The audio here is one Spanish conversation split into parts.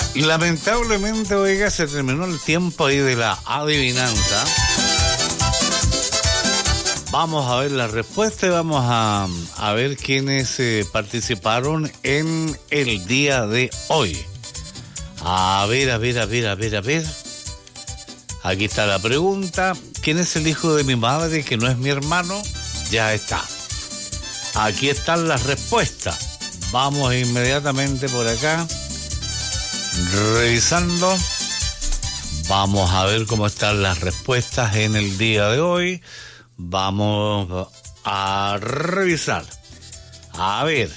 Y lamentablemente, oiga, se terminó el tiempo ahí de la adivinanza. Vamos a ver la respuesta y vamos a ver quiénes participaron en el día de hoy. A ver. Aquí está la pregunta. ¿Quién es el hijo de mi madre que no es mi hermano? Ya está. Aquí están las respuestas. Vamos inmediatamente por acá. Revisando. Vamos a ver cómo están las respuestas en el día de hoy. Vamos a revisar. A ver.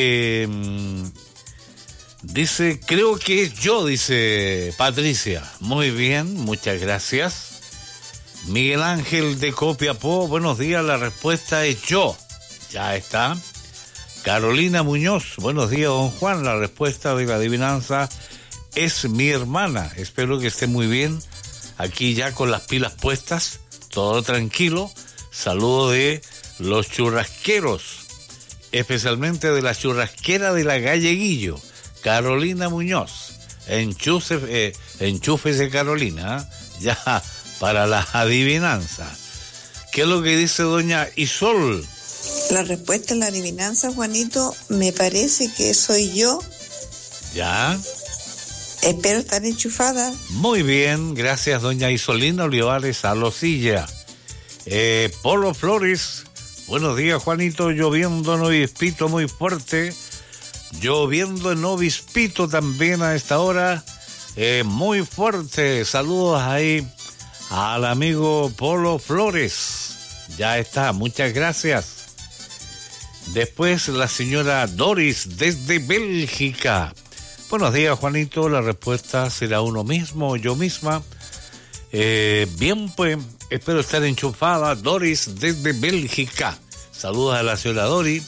Dice, creo que es yo, dice Patricia. Muy bien, muchas gracias. Miguel Ángel de Copiapó, buenos días, la respuesta es yo. Ya está. Carolina Muñoz, buenos días, don Juan, la respuesta de la adivinanza es mi hermana. Espero que esté muy bien. Aquí ya con las pilas puestas, todo tranquilo. Saludo de los churrasqueros, especialmente de la churrasquera de la Galleguillo. Carolina Muñoz, enchúfese Carolina, ya para la adivinanza. ¿Qué es lo que dice doña Isol? La respuesta a la adivinanza, Juanito, me parece que soy yo. Ya. Espero estar enchufada. Muy bien, gracias doña Isolina Olivares Alosilla. Polo Flores, buenos días Juanito, lloviendo en Obispito muy fuerte. Lloviendo en Obispito también a esta hora, muy fuerte. Saludos ahí al amigo Polo Flores. Ya está, muchas gracias. Después la señora Doris desde Bélgica. Buenos días Juanito, la respuesta será uno mismo, yo misma. Bien pues, espero estar enchufada. Doris desde Bélgica. Saludos a la señora Doris,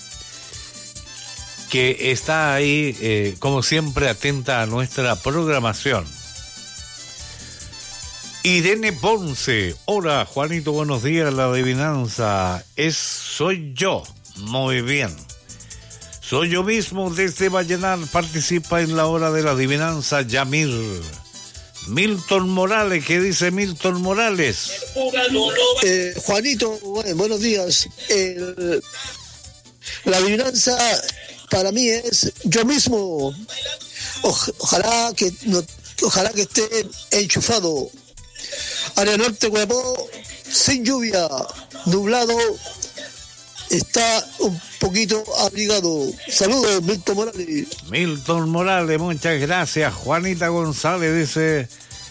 que está ahí, como siempre, atenta a nuestra programación. Irene Ponce, hola Juanito, buenos días, la adivinanza soy yo, muy bien. Soy yo mismo desde Vallenar, participa en la hora de la adivinanza Yamir. Milton Morales, ¿qué dice Milton Morales? Juanito, buenos días. La adivinanza para mí es yo mismo. Ojalá que esté enchufado. Área Norte, Copiapó, sin lluvia, nublado, está un poquito abrigado. Saludos, Milton Morales. Milton Morales, muchas gracias. Juanita González dice,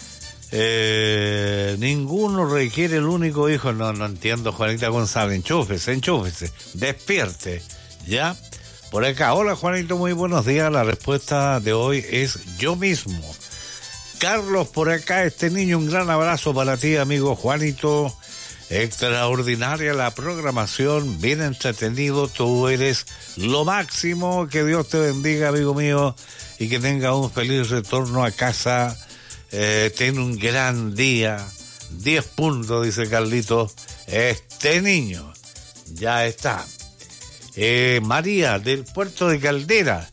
ninguno requiere el único hijo. No entiendo, Juanita González. Enchúfese, despierte, ¿ya? Por acá, hola Juanito, muy buenos días. La respuesta de hoy es yo mismo. Carlos, por acá, este niño, un gran abrazo para ti, amigo Juanito. Extraordinaria la programación, bien entretenido, tú eres lo máximo. Que Dios te bendiga, amigo mío, y que tenga un feliz retorno a casa. Ten un gran día. 10 puntos, dice Carlito. Este niño, ya está. María, del puerto de Caldera.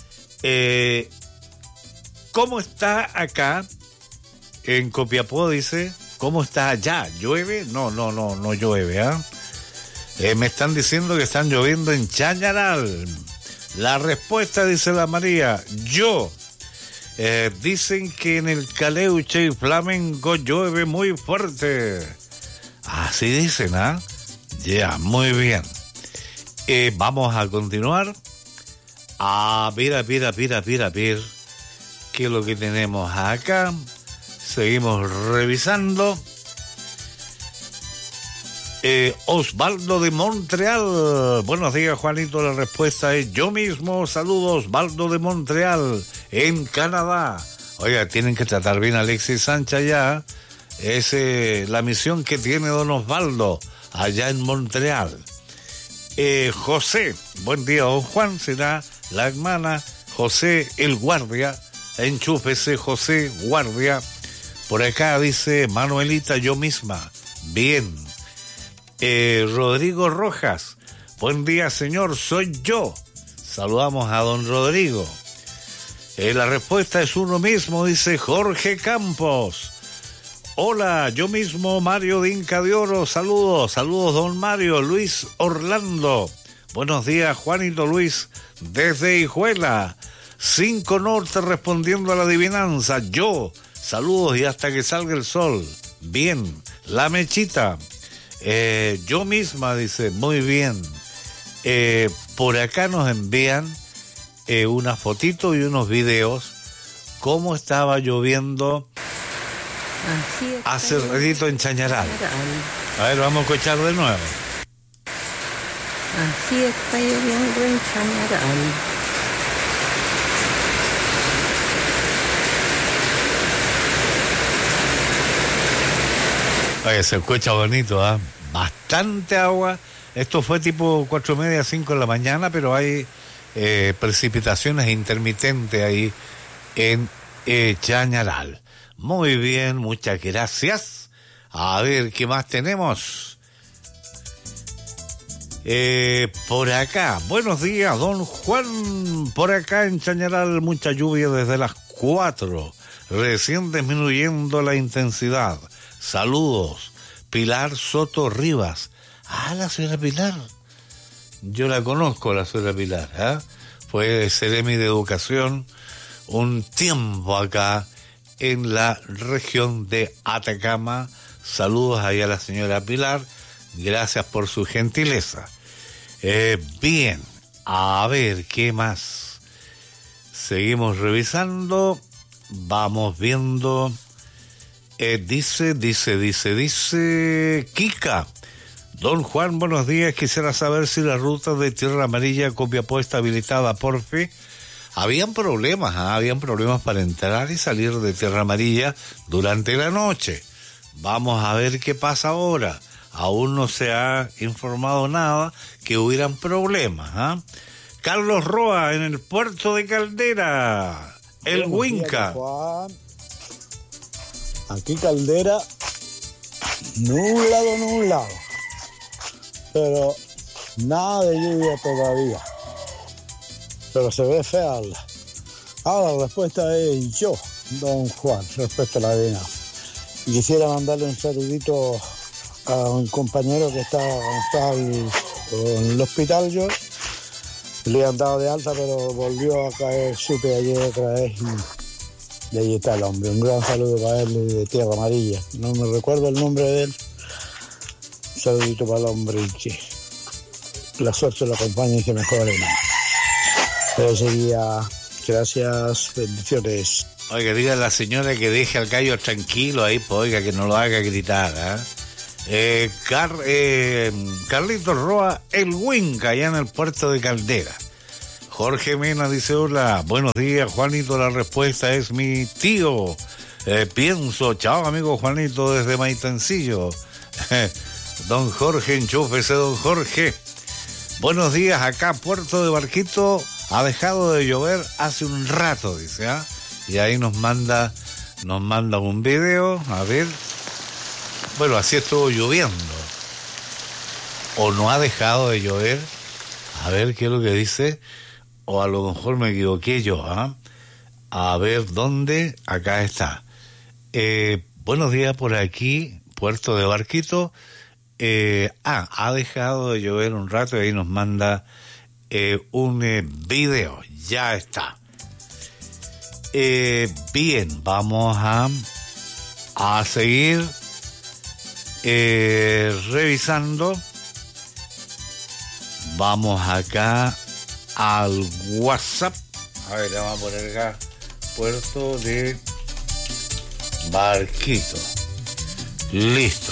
¿Cómo está acá en Copiapó? Dice, ¿cómo está allá? ¿Llueve? No llueve, ¿ah? Me están diciendo que están lloviendo en Chañaral. La respuesta, dice la María, yo. Dicen que en el Caleuche y Flamengo llueve muy fuerte. Así dicen, ¿ah? Ya, muy bien. Vamos a continuar. A ver. ¿Qué es lo que tenemos acá? Seguimos revisando. Osvaldo de Montreal. Buenos días, Juanito. La respuesta es yo mismo. Saludos, Osvaldo de Montreal, en Canadá. Oiga, tienen que tratar bien a Alexis Sánchez allá. Es la misión que tiene don Osvaldo allá en Montreal. José, buen día, don Juan. Será la hermana José el Guardia. Enchúfese, José Guardia. Por acá dice Manuelita, yo misma. Bien. Rodrigo Rojas, buen día señor, soy yo. Saludamos a don Rodrigo. La respuesta es uno mismo, dice Jorge Campos. Hola, yo mismo, Mario de Inca de Oro. Saludos, don Mario. Luis Orlando. Buenos días, Juanito Luis, desde Hijuela. 5 Norte respondiendo a la adivinanza. Yo, saludos y hasta que salga el sol. Bien, la Mechita. Yo misma, dice, muy bien. Por acá nos envían unas fotitos y unos videos. Cómo estaba lloviendo hace ratito en Chañaral. A ver, vamos a escuchar de nuevo. Así está lloviendo en Chañaral. Oye, se escucha bonito, ¿ah? Bastante agua. Esto fue tipo 4:30, 5 de la mañana, pero hay precipitaciones intermitentes ahí en Chañaral. Muy bien, muchas gracias. A ver, ¿qué más tenemos? Por acá, buenos días, don Juan. Por acá en Chañaral, mucha lluvia desde las 4, recién disminuyendo la intensidad. Saludos, Pilar Soto Rivas. Ah, la señora Pilar. Yo la conozco, la señora Pilar, ¿eh? Fue seremi de educación un tiempo acá en la región de Atacama. Saludos ahí a la señora Pilar. Gracias por su gentileza. Bien, a ver, ¿qué más? Seguimos revisando. Vamos viendo. Dice Kika. Don Juan, buenos días. Quisiera saber si la ruta de Tierra Amarilla Copiapó está habilitada, porfi. Habían problemas para entrar y salir de Tierra Amarilla durante la noche. Vamos a ver qué pasa ahora. Aún no se ha informado nada que hubieran problemas, ¿ah? Carlos Roa en el puerto de Caldera, el Huinca. Aquí Caldera, nublado, pero nada de lluvia todavía, pero se ve fea. Ahora la respuesta es yo, don Juan, respecto a la avena. Y quisiera mandarle un saludito a un compañero que está en el hospital. Yo le han dado de alta, pero volvió a caer, supe ayer otra vez, y ahí está el hombre. Un gran saludo para él de Tierra Amarilla. No me recuerdo el nombre de él. Un saludito para el hombre y que la suerte lo acompañe y que mejore. Pero sería, gracias, bendiciones. Oiga, diga a la señora que deje al gallo tranquilo ahí, pues, oiga, que no lo haga gritar, ¿eh? Carlitos Roa, el Huinca, allá en el puerto de Caldera. Jorge Mena dice, hola, buenos días, Juanito, la respuesta es mi tío. Pienso, chao, amigo Juanito, desde Maitencillo. Don Jorge, enchúfese, don Jorge. Buenos días, acá Puerto de Barquito ha dejado de llover hace un rato, dice, ¿ah? Y ahí nos manda un video, a ver. Bueno, así estuvo lloviendo. O no ha dejado de llover. A ver qué es lo que dice. O a lo mejor me equivoqué yo, ¿ah? A ver dónde. Acá está. Buenos días por aquí, Puerto de Barquito. Ha dejado de llover un rato y ahí nos manda un video. Ya está. Bien, vamos a seguir revisando. Vamos acá al WhatsApp. A ver, le vamos a poner acá Puerto de Barquito. Listo.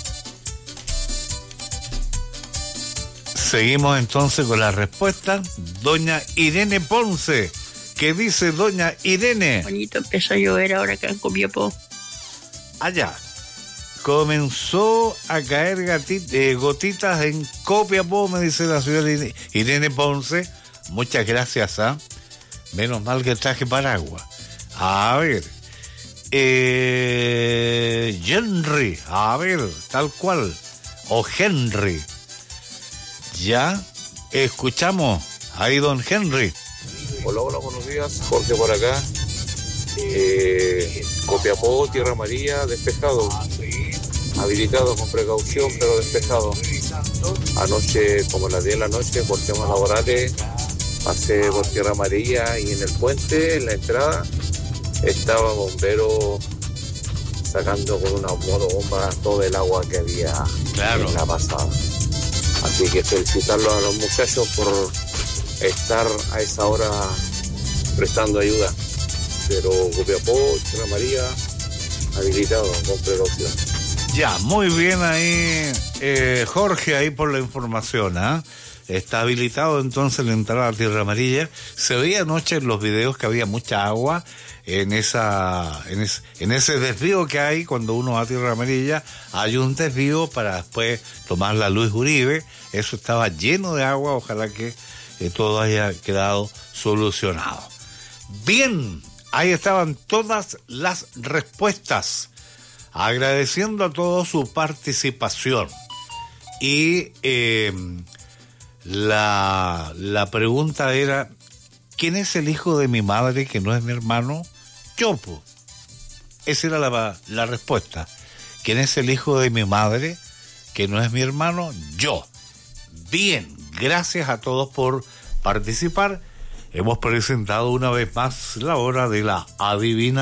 Seguimos entonces con la respuesta. Doña Irene Ponce. ¿Qué dice doña Irene? Juanito, empezó a llover ahora acá en Copiapó. Allá. Comenzó a caer gotitas en Copiapó, me dice la señora Irene Ponce. Muchas gracias, ¿ah? Menos mal que traje paraguas. A ver. Henry. A ver, tal cual. O Henry. Ya escuchamos. Ahí don Henry. Hola, buenos días, Jorge por acá. Copiapó, Tierra Amarilla, despejado. Habilitado con precaución, pero despejado. Anoche, como a las 10 de la noche, por temas laborales, pasé por Tierra Amarilla y en el puente, en la entrada, estaba bombero sacando con una motobomba todo el agua que había en la pasada. Así que felicitarlos a los muchachos por estar a esa hora prestando ayuda. Pero Copiapó, Tierra Amarilla, habilitado con precaución. Ya, muy bien ahí, Jorge, ahí por la información, ¿ah? Está habilitado entonces la entrada a Tierra Amarilla. Se veía anoche en los videos que había mucha agua en ese desvío que hay cuando uno va a Tierra Amarilla. Hay un desvío para después tomar la Luis Uribe. Eso estaba lleno de agua. Ojalá que todo haya quedado solucionado. Bien, ahí estaban todas las respuestas. Agradeciendo a todos su participación. Y la pregunta era, ¿quién es el hijo de mi madre que no es mi hermano? Yo, pues. Esa era la respuesta. ¿Quién es el hijo de mi madre que no es mi hermano? Yo. Bien, gracias a todos por participar. Hemos presentado una vez más la hora de la adivina.